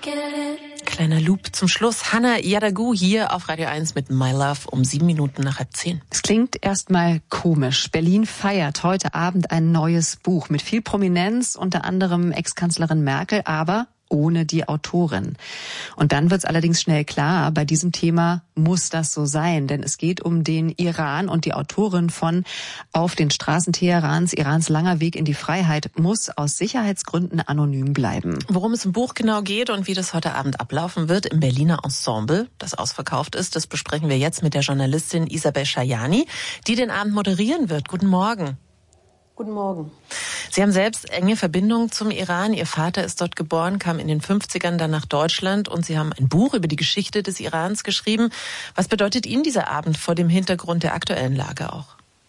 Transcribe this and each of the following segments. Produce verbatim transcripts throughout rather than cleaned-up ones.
Kleiner Loop zum Schluss. Hannah Yadagu hier auf Radio eins mit My Love um sieben Minuten nach halb zehn. Es klingt erstmal komisch. Berlin feiert heute Abend ein neues Buch mit viel Prominenz, unter anderem Ex-Kanzlerin Merkel, aber ohne die Autorin. Und dann wird es allerdings schnell klar, bei diesem Thema muss das so sein, denn es geht um den Iran und die Autorin von Auf den Straßen Teherans, Irans langer Weg in die Freiheit, muss aus Sicherheitsgründen anonym bleiben. Worum es im Buch genau geht und wie das heute Abend ablaufen wird im Berliner Ensemble, das ausverkauft ist, das besprechen wir jetzt mit der Journalistin Isabel Schajani, die den Abend moderieren wird. Guten Morgen. Guten Morgen. Sie haben selbst enge Verbindungen zum Iran. Ihr Vater ist dort geboren, kam in den fünfzigern dann nach Deutschland und Sie haben ein Buch über die Geschichte des Irans geschrieben. Was bedeutet Ihnen dieser Abend vor dem Hintergrund der aktuellen Lage auch?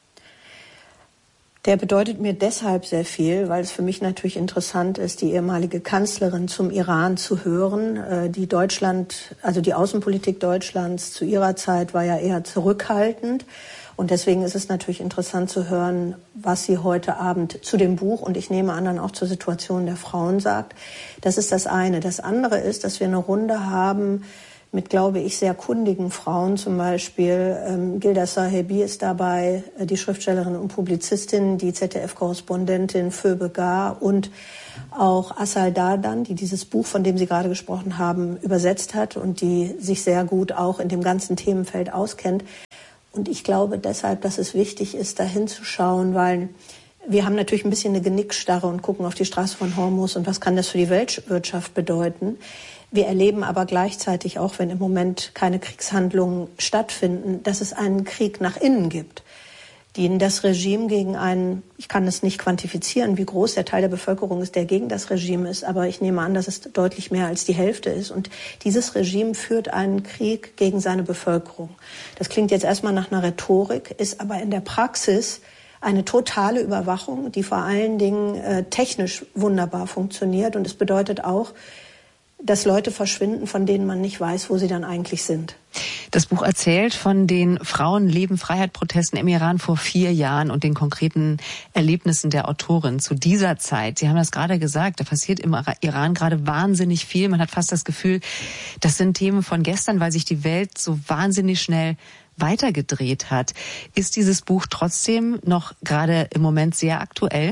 Der bedeutet mir deshalb sehr viel, weil es für mich natürlich interessant ist, die ehemalige Kanzlerin zum Iran zu hören. Die Deutschland, also die Außenpolitik Deutschlands zu ihrer Zeit war ja eher zurückhaltend. Und deswegen ist es natürlich interessant zu hören, was sie heute Abend zu dem Buch und ich nehme an dann auch zur Situation der Frauen sagt. Das ist das eine. Das andere ist, dass wir eine Runde haben mit, glaube ich, sehr kundigen Frauen. Zum Beispiel ähm, Gilda Sahebi ist dabei, äh, die Schriftstellerin und Publizistin, die Z D F-Korrespondentin Phoebe Gar und auch Asal Dardan, die dieses Buch, von dem Sie gerade gesprochen haben, übersetzt hat und die sich sehr gut auch in dem ganzen Themenfeld auskennt. Und ich glaube deshalb, dass es wichtig ist, da hinzuschauen, weil wir haben natürlich ein bisschen eine Genickstarre und gucken auf die Straße von Hormuz und was kann das für die Weltwirtschaft bedeuten. Wir erleben aber gleichzeitig auch, wenn im Moment keine Kriegshandlungen stattfinden, dass es einen Krieg nach innen gibt, den das Regime gegen einen, ich kann es nicht quantifizieren, wie groß der Teil der Bevölkerung ist, der gegen das Regime ist, aber ich nehme an, dass es deutlich mehr als die Hälfte ist. Und dieses Regime führt einen Krieg gegen seine Bevölkerung. Das klingt jetzt erstmal nach einer Rhetorik, ist aber in der Praxis eine totale Überwachung, die vor allen Dingen äh, technisch wunderbar funktioniert. Und es bedeutet auch, dass Leute verschwinden, von denen man nicht weiß, wo sie dann eigentlich sind. Das Buch erzählt von den Frauen-Leben-Freiheit-Protesten im Iran vor vier Jahren und den konkreten Erlebnissen der Autorin zu dieser Zeit. Sie haben das gerade gesagt, da passiert im Iran gerade wahnsinnig viel. Man hat fast das Gefühl, das sind Themen von gestern, weil sich die Welt so wahnsinnig schnell weitergedreht hat. Ist dieses Buch trotzdem noch gerade im Moment sehr aktuell?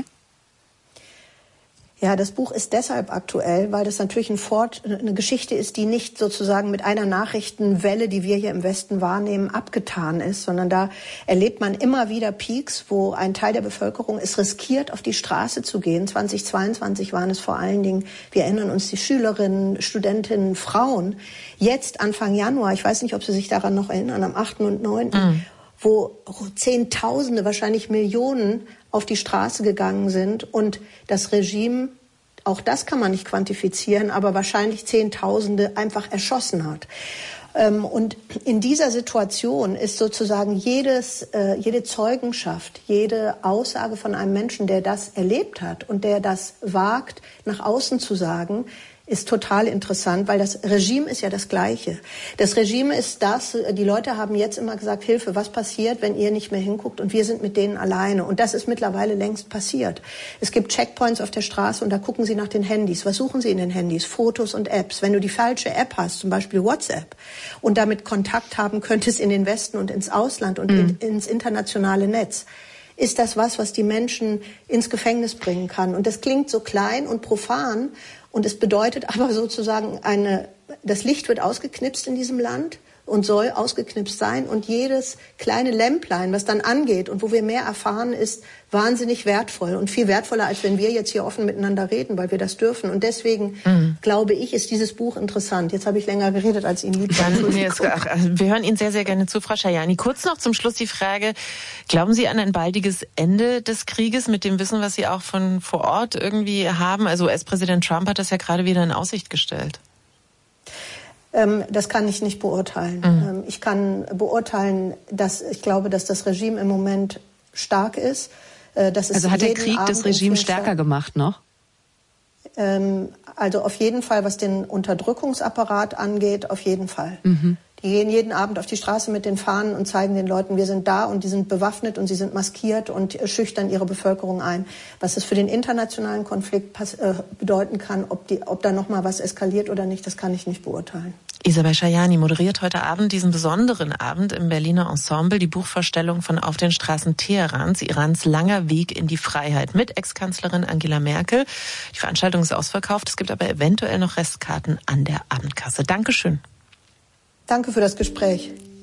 Ja, das Buch ist deshalb aktuell, weil das natürlich ein Fort, eine Geschichte ist, die nicht sozusagen mit einer Nachrichtenwelle, die wir hier im Westen wahrnehmen, abgetan ist, sondern da erlebt man immer wieder Peaks, wo ein Teil der Bevölkerung es riskiert, auf die Straße zu gehen. zweitausendzweiundzwanzig waren es vor allen Dingen, wir erinnern uns, die Schülerinnen, Studentinnen, Frauen. Jetzt Anfang Januar, ich weiß nicht, ob Sie sich daran noch erinnern, am achten und neunten Mhm. wo Zehntausende, wahrscheinlich Millionen auf die Straße gegangen sind und das Regime, auch das kann man nicht quantifizieren, aber wahrscheinlich Zehntausende einfach erschossen hat. Und in dieser Situation ist sozusagen jedes, jede Zeugenschaft, jede Aussage von einem Menschen, der das erlebt hat und der das wagt, nach außen zu sagen, ist total interessant, weil das Regime ist ja das Gleiche. Das Regime ist das, die Leute haben jetzt immer gesagt, Hilfe, was passiert, wenn ihr nicht mehr hinguckt und wir sind mit denen alleine. Und das ist mittlerweile längst passiert. Es gibt Checkpoints auf der Straße und da gucken sie nach den Handys. Was suchen sie in den Handys? Fotos und Apps. Wenn du die falsche App hast, zum Beispiel WhatsApp, und damit Kontakt haben könntest in den Westen und ins Ausland und mhm. in, ins internationale Netz, ist das was, was die Menschen ins Gefängnis bringen kann. Und das klingt so klein und profan. Und es bedeutet aber sozusagen, eine, das Licht wird ausgeknipst in diesem Land und soll ausgeknipst sein. Und jedes kleine Lämplein, was dann angeht und wo wir mehr erfahren, ist wahnsinnig wertvoll. Und viel wertvoller, als wenn wir jetzt hier offen miteinander reden, weil wir das dürfen. Und deswegen, mhm. glaube ich, ist dieses Buch interessant. Jetzt habe ich länger geredet, als Ihnen lieb war. Wir hören Ihnen sehr, sehr gerne zu, Frau Schajani. Kurz noch zum Schluss die Frage, glauben Sie an ein baldiges Ende des Krieges mit dem Wissen, was Sie auch von vor Ort irgendwie haben? Also U S-Präsident Trump hat das ja gerade wieder in Aussicht gestellt. Das kann ich nicht beurteilen. Mhm. Ich kann beurteilen, dass ich glaube, dass das Regime im Moment stark ist. Dass es also hat der Krieg Abend das Regime stärker gemacht noch? Also auf jeden Fall, was den Unterdrückungsapparat angeht, auf jeden Fall. Mhm. Die gehen jeden Abend auf die Straße mit den Fahnen und zeigen den Leuten, wir sind da und die sind bewaffnet und sie sind maskiert und schüchtern ihre Bevölkerung ein. Was es für den internationalen Konflikt bedeuten kann, ob, die, ob da noch mal was eskaliert oder nicht, das kann ich nicht beurteilen. Isabel Schajani moderiert heute Abend diesen besonderen Abend im Berliner Ensemble, die Buchvorstellung von Auf den Straßen Teherans, Irans langer Weg in die Freiheit mit Ex-Kanzlerin Angela Merkel. Die Veranstaltung ist ausverkauft, es gibt aber eventuell noch Restkarten an der Abendkasse. Dankeschön. Danke für das Gespräch.